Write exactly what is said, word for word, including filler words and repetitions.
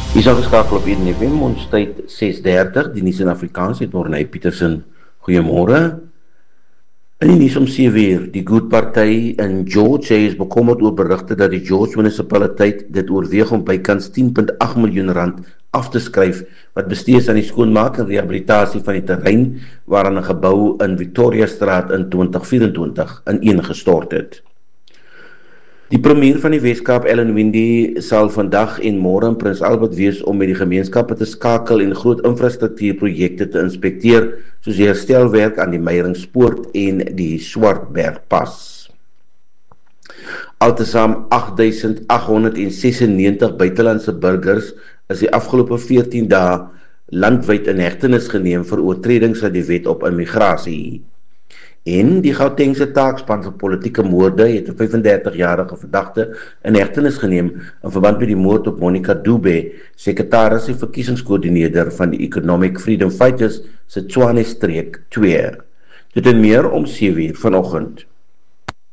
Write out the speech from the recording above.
Hier is aangeskakel op Eden F M, ons tyd ses dertig, die nuus in Afrikaans, het Morney Petersen. Goeiemôre. In die nuus om sewe uur, die Good Party in George is bekommerd oor berigte dat die George munisipaliteit dit oorweeg om bykans tien komma agt miljoen rand af te skryf, wat bestee is aan die skoonmaak en rehabilitasie van die terrein waaraan 'n gebou in Victoria Straat in twintig vyf-en-twintig ineengestort het. Die premier van die Weskaap, Ellen Windey, sal vandag en môre in Prins Albert wees om met die gemeenskappe te skakel en groot infrastruktuurprojekte te inspekteer, soos die herstelwerk aan die Meyeringpoort en die Swartbergpas. Altesaam agt duisend agt honderd sesennegentig buitelandse burgers is die afgelope veertien dae landwyd in hegtenis geneem vir oortredings aan die wet op immigrasie. En die Gautengse taakspan vir politieke moorde het 'n vyf-en-dertig-jarige verdagte in hegtenis geneem in verband met die moord op Monica Dube, sekretaris en verkiesingskoördineerder van die Economic Freedom Fighters se Tshwane streek twee. Dit en meer om sewe uur vanoggend.